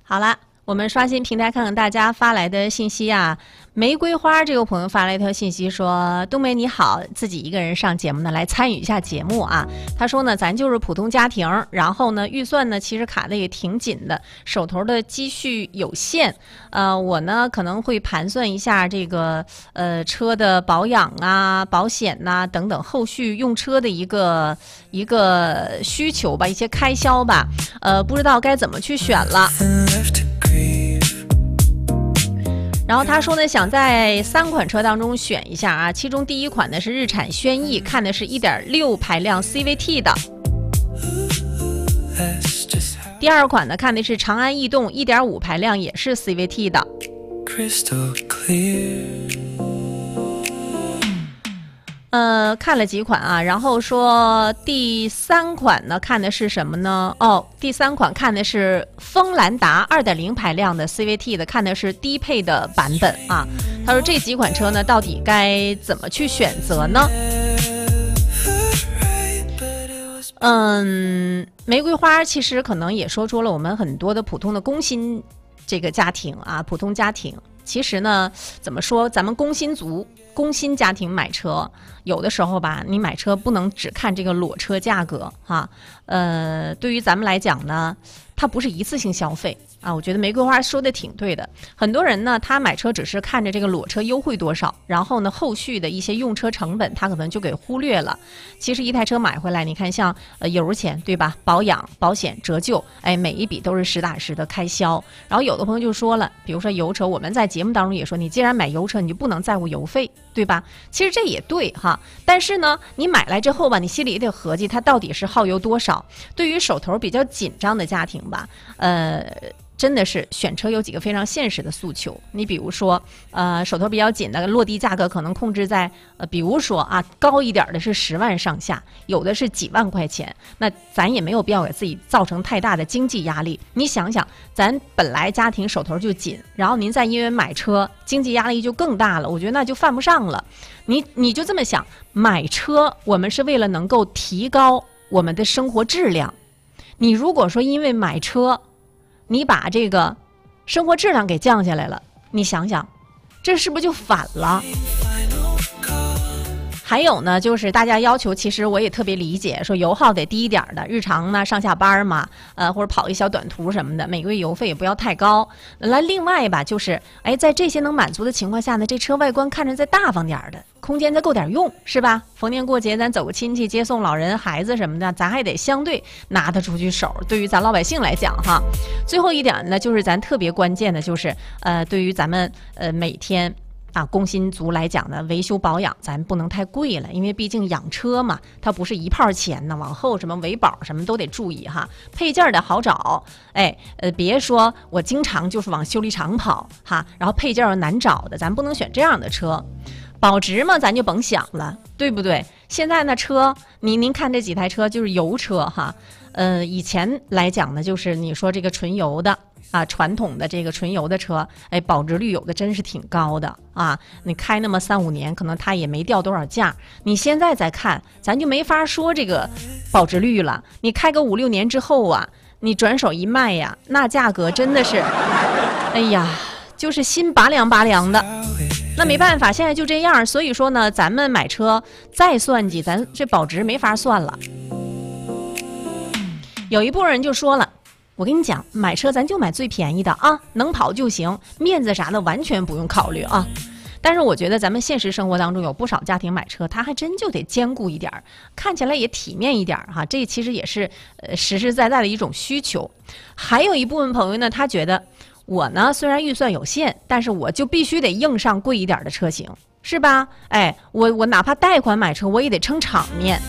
好了，我们刷新平台看看大家发来的信息啊。玫瑰花这个朋友发来一条信息说：“冬梅你好，自己一个人上节目呢，来参与一下节目啊。”他说呢，咱就是普通家庭，然后呢，预算呢其实卡的也挺紧的，手头的积蓄有限。我呢可能会盘算一下这个车的保养啊、保险呐、等等后续用车的一个需求吧，一些开销吧。不知道该怎么去选了。然后他说呢，想在3款车当中选一下啊，其中第一款呢是日产轩逸，看的是 1.6 排量 CVT 的。第二款呢看的是长安逸动 1.5 排量，也是 CVT 的。看了几款啊，然后说第3款呢看的是什么呢？第3款看的是锋兰达 2.0 排量的 CVT 的，看的是低配的版本啊。他说这几款车呢到底该怎么去选择呢？玫瑰花其实可能也说出了我们很多的普通的工薪这个家庭啊，普通家庭。其实呢，怎么说，咱们工薪族、工薪家庭买车，有的时候吧，你买车不能只看这个裸车价格哈。对于咱们来讲呢，它不是一次性消费啊。我觉得玫瑰花说的挺对的。很多人呢，他买车只是看着这个裸车优惠多少，然后呢，后续的一些用车成本他可能就给忽略了。其实一台车买回来，你看像油钱对吧，保养、保险、折旧，每一笔都是实打实的开销。然后有的朋友就说了，比如说油车，我们在节目当中也说，你既然买油车，你就不能在乎油费，对吧？其实这也对哈，但是呢，你买来之后吧，你心里也得合计，它到底是耗油多少。对于手头比较紧张的家庭吧，真的是选车有几个非常现实的诉求。你比如说，手头比较紧的落地价格可能控制在，比如说啊，高一点的是10万上下，有的是几万块钱。那咱也没有必要给自己造成太大的经济压力。你想想，咱本来家庭手头就紧，然后您再因为买车，经济压力就更大了。我觉得那就犯不上了。你就这么想，买车我们是为了能够提高我们的生活质量。你如果说因为买车，你把这个生活质量给降下来了，你想想，这是不是就反了？还有呢，就是大家要求，其实我也特别理解，说油耗得低一点的，日常呢上下班嘛，或者跑一小短途什么的，每个月油费也不要太高。来，另外吧，就是在这些能满足的情况下呢，这车外观看着再大方点的，空间再够点用，是吧？逢年过节咱走个亲戚，接送老人、孩子什么的，咱还得相对拿得出去手。对于咱老百姓来讲哈，最后一点呢，就是咱特别关键的，就是对于咱们每天工薪族来讲呢，维修保养咱不能太贵了，因为毕竟养车嘛，它不是一炮钱呢，往后什么维保什么都得注意哈，配件得好找，别说我经常就是往修理厂跑哈，然后配件又难找的，咱不能选这样的车。保值嘛，咱就甭想了，对不对？现在那车，您看这几台车就是油车哈，以前来讲呢，就是你说这个纯油的。传统的这个纯油的车，保值率有的真是挺高的啊！你开那么3-5年，可能它也没掉多少价。你现在再看，咱就没法说这个保值率了。你开个5-6年之后啊，你转手一卖呀，那价格真的是，哎呀，就是心拔凉拔凉的。那没办法，现在就这样。所以说呢，咱们买车再算计，咱这保值没法算了。有一部分人就说了。我跟你讲，买车咱就买最便宜的啊，能跑就行，面子啥的完全不用考虑啊。但是我觉得咱们现实生活当中有不少家庭买车，他还真就得兼顾一点，看起来也体面一点哈。这其实也是实实在在的一种需求。还有一部分朋友呢，他觉得我呢虽然预算有限，但是我就必须得硬上贵一点的车型，是吧？我哪怕贷款买车，我也得撑场面。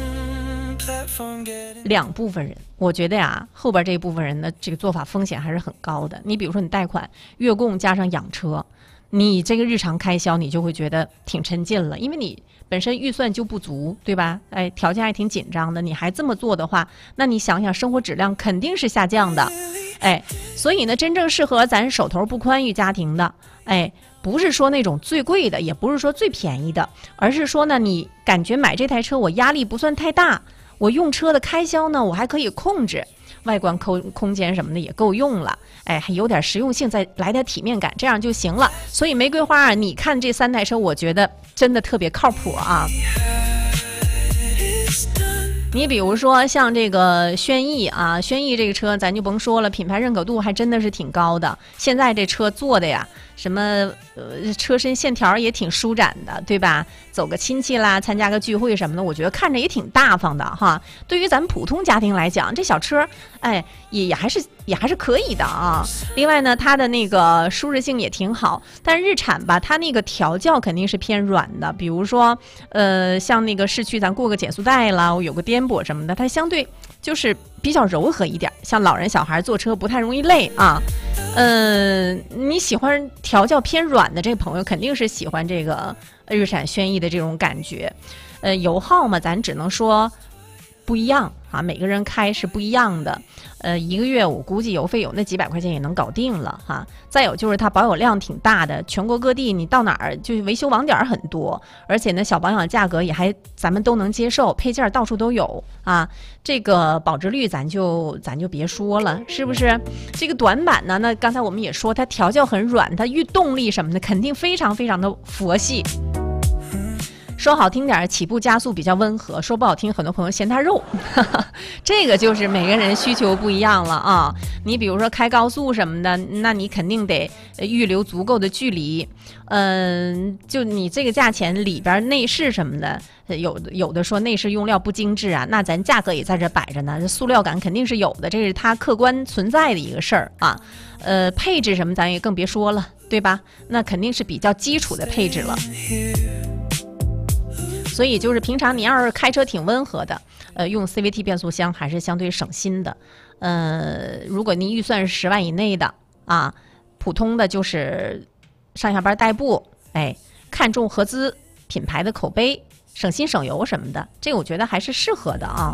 两部分人，我觉得呀，后边这一部分人的这个做法风险还是很高的。你比如说，你贷款、月供加上养车，你这个日常开销你就会觉得挺沉劲了，因为你本身预算就不足，对吧？条件还挺紧张的，你还这么做的话，那你想想生活质量肯定是下降的。所以呢，真正适合咱手头不宽裕家庭的，不是说那种最贵的，也不是说最便宜的，而是说呢，你感觉买这台车我压力不算太大。我用车的开销呢，我还可以控制， 外观空间什么的也够用了，哎，还有点实用性，再来点体面感，这样就行了。所以玫瑰花啊，你看这3台车，我觉得真的特别靠谱啊。你比如说像这个轩逸啊，轩逸这个车咱就甭说了，品牌认可度还真的是挺高的。现在这车做的呀，什么车身线条也挺舒展的，对吧？走个亲戚啦，参加个聚会什么的，我觉得看着也挺大方的哈。对于咱们普通家庭来讲，这小车哎也还是可以的啊。另外呢，它的那个舒适性也挺好，但日产吧，它那个调教肯定是偏软的，比如说像那个市区咱过个减速带啦，有个颠簸什么的，它相对就是比较柔和一点，像老人小孩坐车不太容易累啊。你喜欢调教偏软的这个朋友，肯定是喜欢这个日产轩逸的这种感觉。油耗嘛，咱只能说不一样啊，每个人开是不一样的。1个月我估计油费有那几百块钱也能搞定了哈。再有就是它保有量挺大的，全国各地你到哪儿就维修网点很多，而且呢小保养价格也还咱们都能接受，配件到处都有啊。这个保值率咱就别说了，是不是？这个短板呢，那刚才我们也说它调教很软，它动力什么的肯定非常非常的佛系。说好听点起步加速比较温和，说不好听很多朋友嫌它肉这个就是每个人需求不一样了啊。你比如说开高速什么的，那你肯定得预留足够的距离。就你这个价钱里边内饰什么的，有的说内饰用料不精致啊，那咱价格也在这摆着呢，这塑料感肯定是有的，这是它客观存在的一个事儿啊。配置什么咱也更别说了，对吧？那肯定是比较基础的配置了。所以就是平常你要是开车挺温和的，用 CVT 变速箱还是相对省心的。如果你预算是10万以内的啊，普通的就是上下班代步，哎，看重合资品牌的口碑，省心省油什么的，这个我觉得还是适合的啊。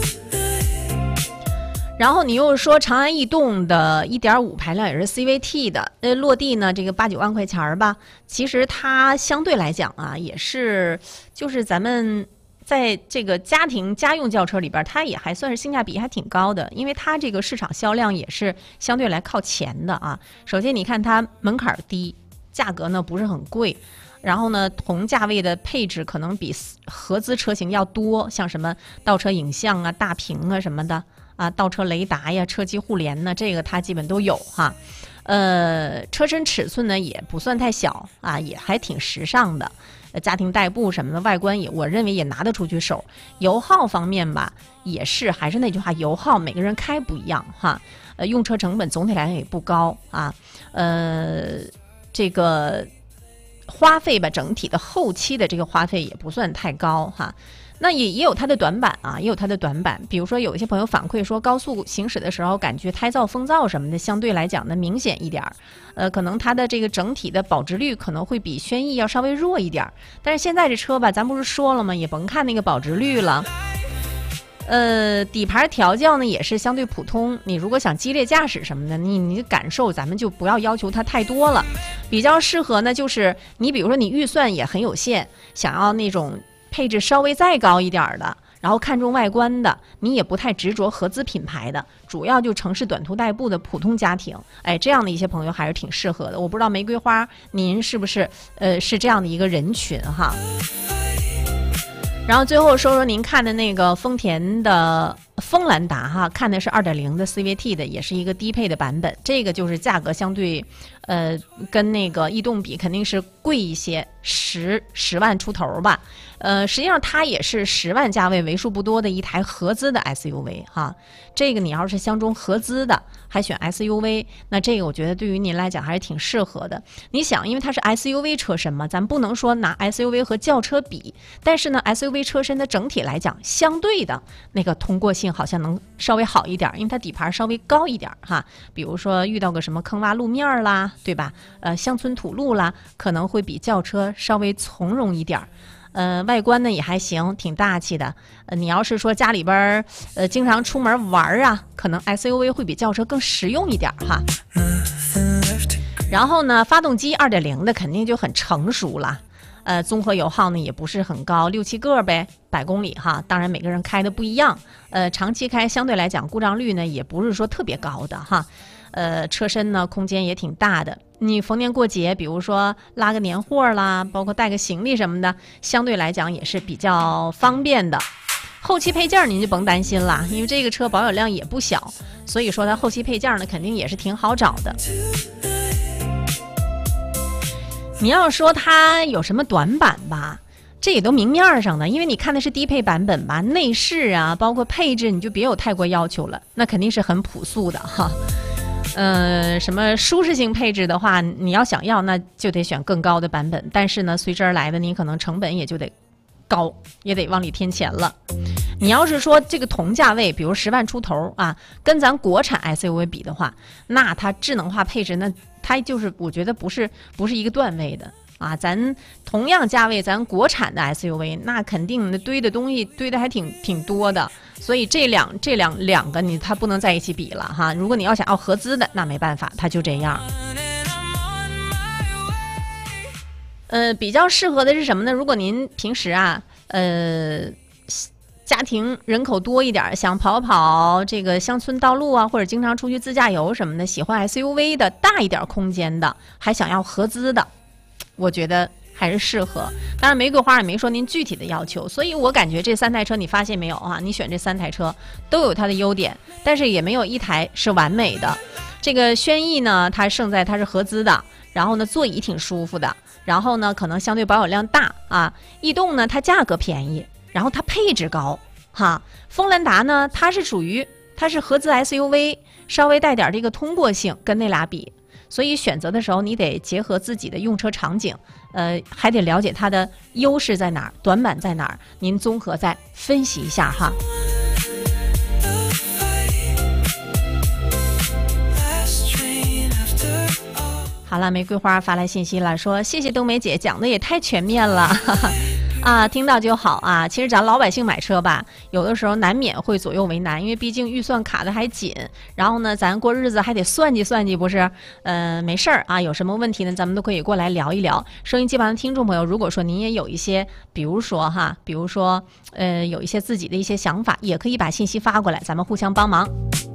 然后你又说长安逸动的 1.5 排量也是 CVT 的，落地呢这个8、9万块钱吧，其实它相对来讲啊，也是就是咱们在这个家用轿车里边，它也还算是性价比还挺高的，因为它这个市场销量也是相对来靠前的啊。首先你看它门槛低，价格呢不是很贵。然后呢，同价位的配置可能比合资车型要多，像什么倒车影像啊、大屏啊什么的啊，倒车雷达呀、车机互联呢，这个它基本都有哈。车身尺寸呢也不算太小啊，也还挺时尚的。家庭代步什么的，外观也我认为也拿得出去手。油耗方面吧，也是还是那句话，油耗每个人开不一样哈。用车成本总体来讲也不高啊。这个花费吧，整体的后期的这个花费也不算太高哈。那也有它的短板啊，也有它的短板。比如说有一些朋友反馈说，高速行驶的时候感觉胎噪、风噪什么的相对来讲呢明显一点可能它的这个整体的保值率可能会比轩逸要稍微弱一点。但是现在这车吧，咱不是说了吗？也甭看那个保值率了。底盘调教呢也是相对普通，你如果想激烈驾驶什么的，你的感受咱们就不要求它太多了。比较适合呢，就是你比如说你预算也很有限，想要那种配置稍微再高一点的，然后看重外观的，你也不太执着合资品牌的，主要就城市短途代步的普通家庭，哎，这样的一些朋友还是挺适合的。我不知道玫瑰花您是不是是这样的一个人群哈。然后最后说说您看的那个丰田的锋兰达哈，看的是 2.0 的 CVT 的，也是一个低配的版本。这个就是价格相对跟那个逸动比肯定是贵一些，10万出头吧。实际上它也是10万价位为数不多的一台合资的 SUV 哈。这个你要是相中合资的，还选 SUV， 那这个我觉得对于您来讲还是挺适合的。你想，因为它是 SUV 车身嘛，咱不能说拿 SUV 和轿车比，但是呢 SUV 车身的整体来讲，相对的那个通过性好像能稍微好一点，因为它底盘稍微高一点哈。比如说遇到个什么坑洼路面啦，对吧？乡村土路啦，可能会比轿车稍微从容一点。外观呢也还行，挺大气的。你要是说家里边经常出门玩啊，可能 SUV 会比轿车更实用一点哈。然后呢，发动机2.0的肯定就很成熟了。 综合油耗呢也不是很高，6、7个呗100公里哈。当然每个人开的不一样，长期开相对来讲故障率呢也不是说特别高的哈。车身呢空间也挺大的，你逢年过节，比如说拉个年货啦，包括带个行李什么的，相对来讲也是比较方便的。后期配件您就甭担心了，因为这个车保有量也不小，所以说它后期配件呢肯定也是挺好找的。你要说它有什么短板吧，这也都明面上的，因为你看的是低配版本吧，内饰啊包括配置你就别有太过要求了，那肯定是很朴素的哈。什么舒适性配置的话，你要想要那就得选更高的版本，但是呢随之而来的你可能成本也就得高，也得往里添钱了。你要是说这个同价位比如10万出头啊，跟咱国产 SUV 比的话，那它智能化配置那它就是我觉得不是一个段位的啊。咱同样价位咱国产的 SUV 那肯定堆的东西堆的还挺多的，所以这两个它不能在一起比了哈。如果你要想要合资的那没办法，它就这样。比较适合的是什么呢？如果您平时啊家庭人口多一点，想跑这个乡村道路啊，或者经常出去自驾游什么的，喜欢 SUV 的大一点空间的，还想要合资的，我觉得还是适合。当然玫瑰花也没说您具体的要求，所以我感觉这3台车你发现没有啊？你选这3台车都有它的优点，但是也没有一台是完美的。这个轩逸呢，它胜在它是合资的，然后呢座椅挺舒服的，然后呢可能相对保有量大啊。逸动呢它价格便宜，然后它配置高哈。锋兰达呢它是合资 SUV， 稍微带点这个通过性，跟那俩比，所以选择的时候你得结合自己的用车场景，还得了解它的优势在哪儿，短板在哪儿，您综合再分析一下哈。好了，玫瑰花发来信息了，说谢谢冬梅姐讲的也太全面了啊，听到就好啊。其实咱老百姓买车吧，有的时候难免会左右为难，因为毕竟预算卡的还紧，然后呢咱过日子还得算计算计，不是？没事儿啊，有什么问题呢咱们都可以过来聊一聊。收音机旁的听众朋友，如果说您也有一些比如说有一些自己的一些想法，也可以把信息发过来，咱们互相帮忙。